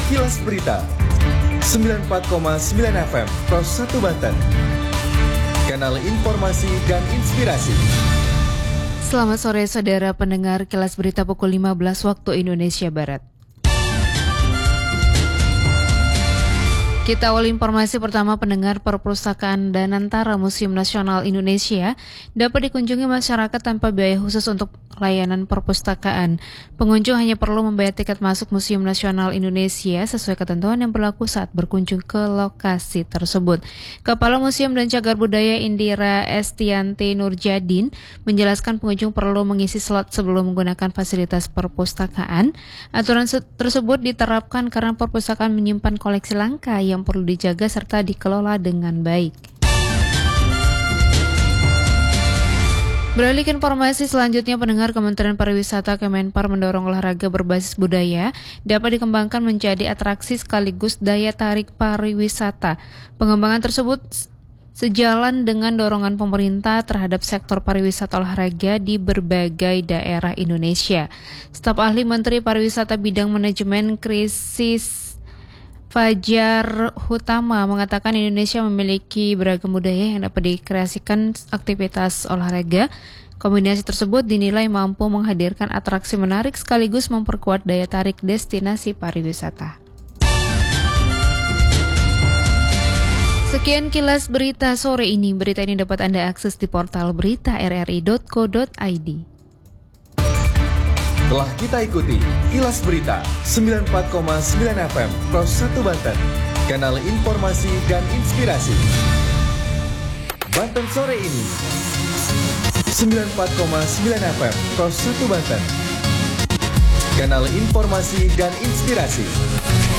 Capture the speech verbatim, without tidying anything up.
Kilas Berita sembilan puluh empat koma sembilan F M Pros satu Banten. Kanal informasi dan inspirasi. Selamat sore saudara pendengar Kilas Berita pukul lima belas waktu Indonesia Barat. Kita awali informasi pertama. Pendengar, Perpustakaan Danantara Museum Nasional Indonesia dapat dikunjungi masyarakat tanpa biaya khusus untuk layanan perpustakaan. Pengunjung hanya perlu membayar tiket masuk Museum Nasional Indonesia sesuai ketentuan yang berlaku saat berkunjung ke lokasi tersebut. Kepala Museum dan Cagar Budaya Indira Estianti Nurjadin menjelaskan pengunjung perlu mengisi slot sebelum menggunakan fasilitas perpustakaan. Aturan tersebut diterapkan karena perpustakaan menyimpan koleksi langka yang perlu dijaga serta dikelola dengan baik. Beralih ke informasi selanjutnya, pendengar, Kementerian Pariwisata Kemenpar mendorong olahraga berbasis budaya dapat dikembangkan menjadi atraksi sekaligus daya tarik pariwisata. Pengembangan tersebut sejalan dengan dorongan pemerintah terhadap sektor pariwisata olahraga di berbagai daerah Indonesia. Staf ahli Menteri Pariwisata Bidang Manajemen Krisis Fajar Hutama mengatakan Indonesia memiliki beragam budaya yang dapat dikreasikan aktivitas olahraga. Kombinasi tersebut dinilai mampu menghadirkan atraksi menarik sekaligus memperkuat daya tarik destinasi pariwisata. Sekian Kilas Berita sore ini. Berita ini dapat Anda akses di portal berita r r i dot co dot i d. Telah kita ikuti Kilas Berita sembilan puluh empat koma sembilan F M Pros satu Banten. Kanal informasi dan inspirasi. Banten sore ini sembilan puluh empat koma sembilan F M Pros satu Banten. Kanal informasi dan inspirasi.